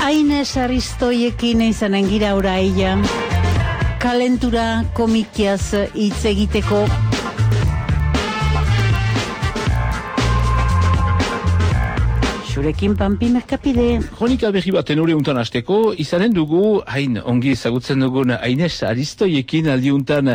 Haine sarristoiekin izanen gira oraia, kalentura komikiaz hitz egiteko. Zurekin Pampi Merkapide. Kronika berri bat tenore untan hasteko, izanen dugu, hain ongi ezagutzen dugun Haines Aristoiekin aldiuntan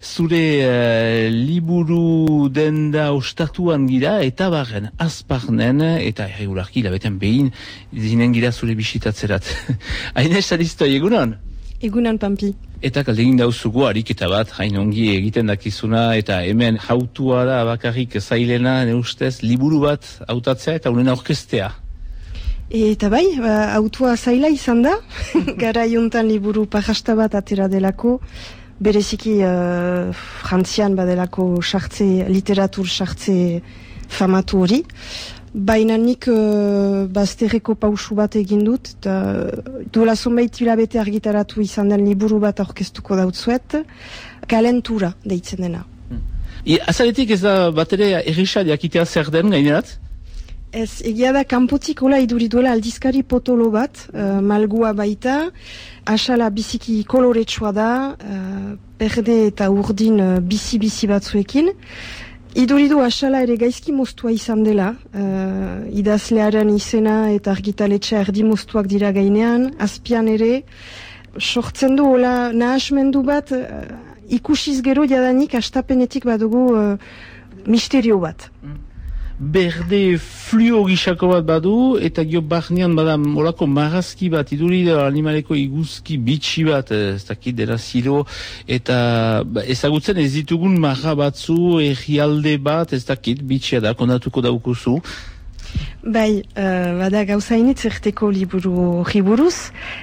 zure liburu denda ostatuan gira, eta barren azparnen, eta erregularki labeten behin zinen gira zure bisitatzerat. Haines Aristoi, egunon? Egunon, Pampi. Eta kaldegin dauzugu ariketa bat, hain ongi egiten dakizuna, eta hemen hautua da bakarrik zailena, neustez, liburu bat hautatzea eta unen aurkeztea. Eta bai, hautua zaila izan da, gara juntan liburu pajasta bat atera delako, bereziki frantzian badelako literatur sartze famatu hori. Baina nik bazterreko pausu bat egin dut, eta duela zonbait hilabete argitaratu izan den liburu bat aurkeztuko dautzuet, kalentura deitzen dena. Azaletik ez da bat ere erresa jakitea zer den gainerat? Ez, egia da kanpotik hola iduri duela aldizkari potolo bat, malgua baita, asala biziki koloretsua da, berde eta urdin bizi batzuekin. Iduridu asala ere gaizki moztua izan dela, idazlearen izena eta argitaletxea erdi moztuak dira gainean, azpian ere, sortzen du hola nahasmendu bat, ikusiz gero jadanik astapenetik badugu misterio bat. Berde fluo gisako bat badu, eta gio barnean bada olako marazki bat, iduri da animaleko iguzki bitxi bat, ez dakit dela zilo, eta ezagutzen ez ditugun marra batzu, egialde bat, ez dakit bitxia da, kondatuko daukuzu. Bai, bada gauzainitz erteko liburu riburuz,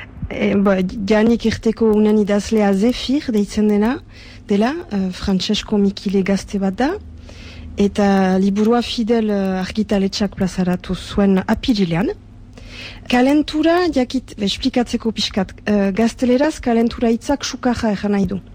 janik erteko unen idazlea Zefir deitzen dela, Francesco Mikile gazte bat da, eta liburua Fidel argitaletxak plazaratu zuen apirilean. Kalentura, esplikatzeko pixkat, gazteleraz kalentura hitzak sukarra egan nahi du.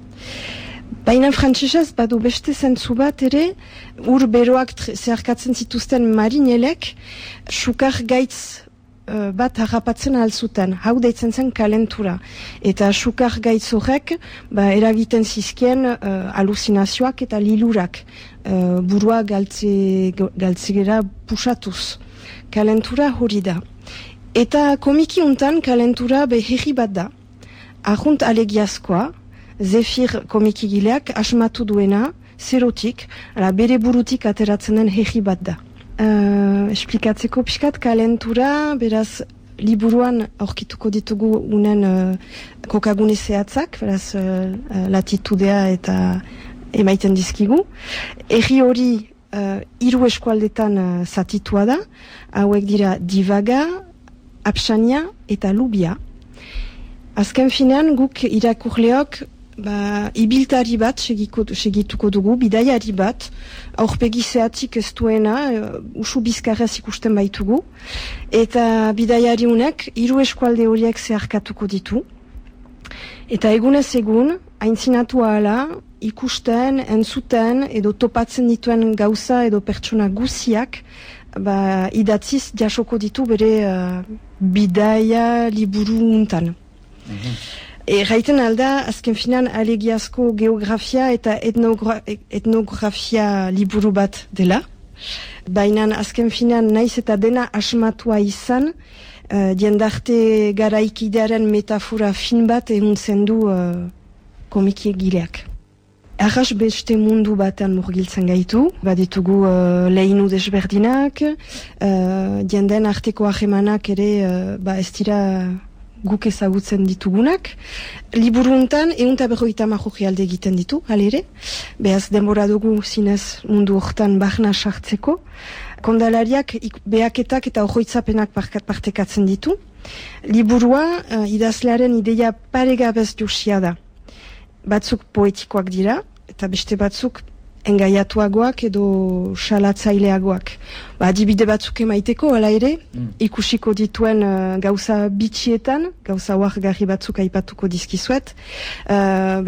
Baina frantsesez badu beste zentzu bat ere, ur beroak zeharkatzen zituzten marinelek, sukar gaitz bat harrapatzen alzuten, hau deitzen zen kalentura. Eta sukar gaitz horrek eragiten zizkien aluzinazioak eta lilurak, burua galtzegera pusatuz. Kalentura hori da. Eta komiki untan kalentura herri bat da. Arrunt alegiazkoa, Zefir komikigileak asmatu duena, zerotik, bere burutik ateratzen den herri bat da. Esplikatzeko pixkat kalentura, beraz, liburuan aurkituko ditugu unen kokagune zehatzak, beraz, latitudea eta emaiten dizkigu. Herri hori hiru eskualdetan zatitua da, hauek dira Divaga, Apsania eta Lubia. Azken finean guk irakurleok ibiltari bat segituko dugu, bidaiari bat, aurpegi zehatzik ez duena, usu bizkarrez ikusten baitugu, eta bidaiari unek hiru eskualde horiek zeharkatuko ditu. Eta egunez egun, aintzinatu ahala, ikusten, entzuten, edo topatzen dituen gauza edo pertsona guziak, idatziz jasoko ditu bere bidaia liburu untan. Erraiten alda, azken finan, alegiazko geografia eta etnografia liburu bat dela. Baina azken finan, naiz eta dena asmatua izan, jendarte garaikidearen metafora fin bat ehuntzen du komikiegileak. Arras beste mundu batean murgiltzen gaitu, baditugu lehinu desberdinak, jenden arteko ahemanak ere ez dira guk ezagutzen ditugunak. Liburu untan, 150 alde egiten ditu, halere. Behaz denbora dugu zinez mundu hortan barna sartzeko. Kondalariak behaketak eta ojoitzapenak partekatzen ditu. Liburua idazlearen ideia paregabez josia da. Batzuk poetikoak dira, eta beste batzuk engaiatuagoak edo salatzaileagoak. Adibide batzuk emaiteko, hala ere, ikusiko dituen gauza bitxietan, gauza oargarri batzuk aipatuko dizkizuet.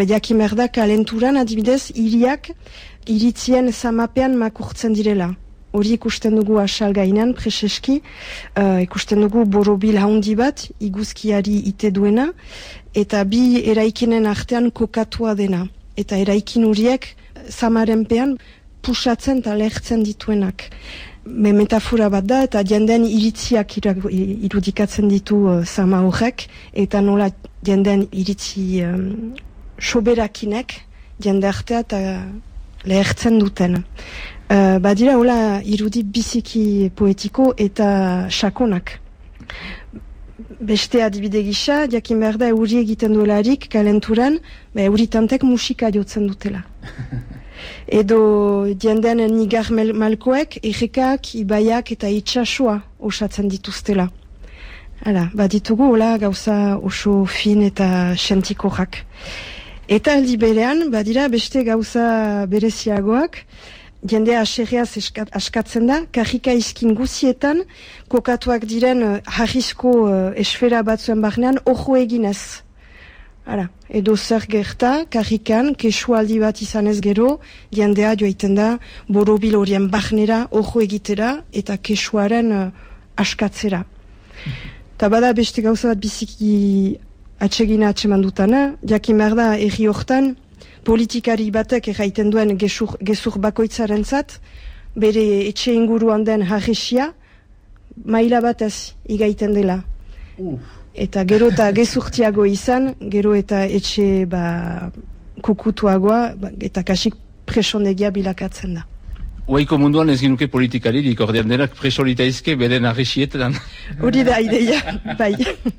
Jakimerda kalenturan, adibidez, iriak iritzien zamapean makurtzen direla. hori ikusten dugu asal gainan, preseski, ikusten dugu borobil haundi bat, iguzkiari ite duena, eta bi eraikinen artean kokatua dena. Eta eraikin horiek zamarenpean pusatzen eta lehertzen dituenak. Metafora bat da, eta jenden iritziak irudikatzen ditu zama horrek, eta nola jenden iritzi soberakinek jende artea eta lehertzen duten. Badira hola irudi biziki poetiko eta sakonak. Beste adibide gisa, jakin behar da euri egiten duelarik kalenturan, euritantek musika jotzen dutela. Edo jenden nigar malkoek, errekak, ibaiak eta itxasua osatzen dituztela. Hala, baditugu hola gauza oso fin eta sentikoak. Eta aldi berean, badira beste gauza bereziagoak, jende aserreaz askatzen da, karrika izkin guzietan, kokatuak diren harrizko esfera batzuen barnean, ojo eginez. Hala, edo zer gerta, karrikan, kesualdi bat izanez gero, jendea joaiten da, borobil horien barnera, ojo egitera, eta kesuaren askatzera. Eta bada beste gauza bat biziki atsegina atseman dutana, jakin behar da, erri hortan, politikari batek erraiten duen gezur bakoitzaren zat, bere etxe inguruan den harresia, maila batez igaiten dela. Eta gero eta gezurtiago izan, gero eta etxe kukutuagoa, eta kasik presondegia bilakatzen da. Oaiko munduan ez ginuke politikaririk, ordean denak presolitaizke beren arresietan. Hori da ideia, bai.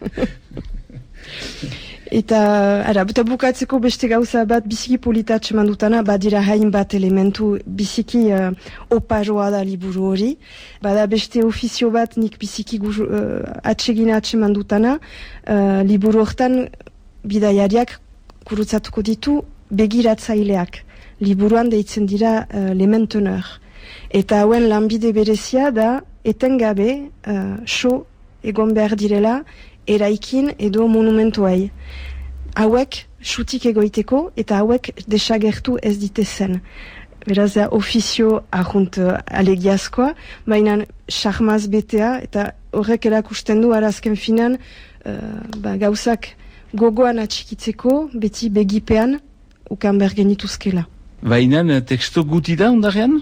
Eta bukatzeko beste gauza bat biziki politatxe mandutana, badira hainbat elementu biziki oparoa da liburu hori. Bada beste ofizio bat nik biziki atsegina atxe mandutana, liburu hortan bidaiariak kurutzatuko ditu begiratzaileak. Liburuan deitzen dira le mainteneur. Eta hauen lanbide berezia da etengabe so egon behar direla eraikin edo monumentuai. Hauek sutik egoiteko eta hauek desagertu ez ditezen. Beraz da ofizio ahunt alegiazkoa, baina charmaz betea eta horrek erakusten du arazken finan gauzak gogoan atxikitzeko beti begipean ukan bergenituzkela. Baina tekstu guti da ondarean?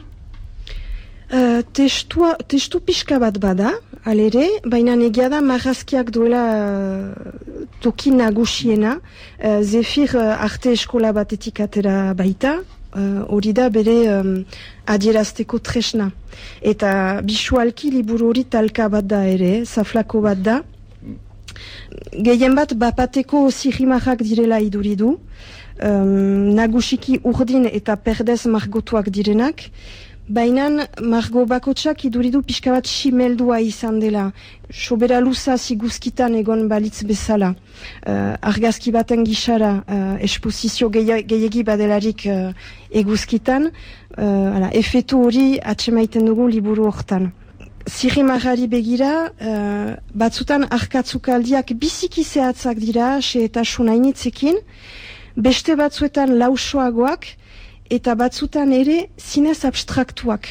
Testu pixka bat bada, alere, baina egia da marrazkiak duela toki nagusiena, Zefir arte eskola batetik atera baita, hori da bere adierazteko tresna. Eta bisualki liburu hori talka bat da ere, zaflako bat da. Gehien bat bapateko zirrimarrak direla iduridu, nagusiki urdin eta perdez margotuak direnak, baina margo bakotsak iduridu pixka bat simeldua izan dela. Sobera luza ziguzkitan egon balitz bezala. Argazki baten gixara esposizio gehiagi badelarik eguzkitan, efetu hori atsemaiten dugu liburu hortan. Zirrimarrari begira, batzutan arkatzukaldiak biziki zehatzak dira, xe eta sunainitzekin, beste batzuetan lausoagoak, eta batzutan ere zinez abstraktuak.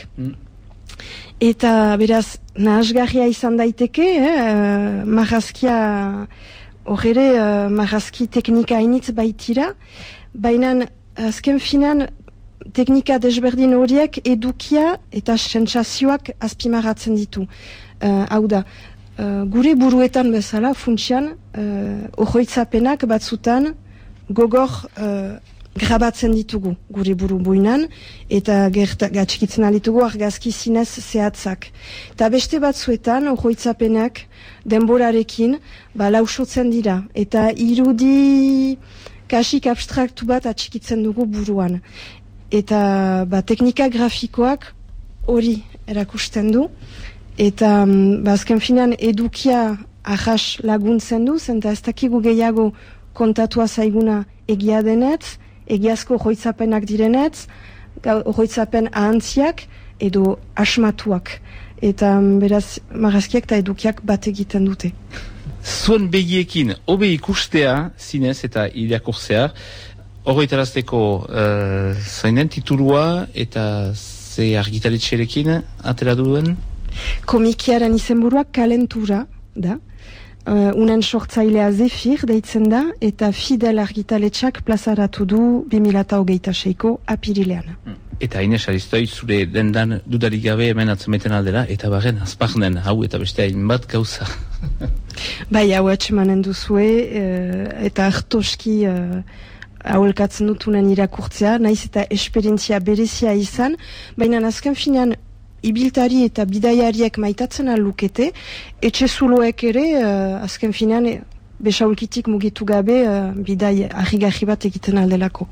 Eta beraz, nahasgarria izan daiteke, marrazkia, horre marrazki teknika hainitz baitira, baina azken finan teknika desberdin horiek edukia eta sentsazioak azpimarratzen ditu. Hau da, gure buruetan bezala, funtsian, ohoitzapenak batzutan gogor grabatzen ditugu gure buru buinan, eta gatxikitzen alitugu argazki zinez zehatzak. Eta beste batzuetan, ohoitzapenak denborarekin lausotzen dira, eta irudi kasik abstraktu bat atxikitzen dugu buruan. Eta teknika grafikoak hori erakusten du, eta azken finan edukia ahas laguntzen du, zenta ez dakigu gehiago kontatua zaiguna egia denetz, egiazko ohoitzapenak direnetz, ohoitzapen ahantziak edo asmatuak. Eta beraz marrazkiak eta edukiak bat egiten dute. Zuen begiekin, hobe ikustea, zinez eta irakurtzea, horretarazteko zainen titulua eta ze argitaletxerekin atera duen? Komikiaren izenburua Kalentura da. Unen sortzailea Zefir deitzen da, eta Fidel argitaletxak plazaratu du 2026ko apirilean. Eta Ines Aristoi, zure dendan dudarik gabe hemen atzemeten aldera, eta barren azparnen, hau eta beste hainbat gauza. Bai, hau atxemanen duzue, eta hartoski aholkatzen dutunen irakurtzea, naiz eta esperientzia berezia izan, baina azken finean ibiltari eta bidaiariek maitatzen alukete, etxe zuloek ere, azken finean, besaulkitik mugitu gabe, bidai argi bat egiten aldelako.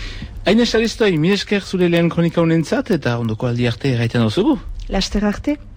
Ines Aristoi, mil esker zure lehen kronika honentzat, eta ondoko aldi arte gaiten dozugu? Laster arte?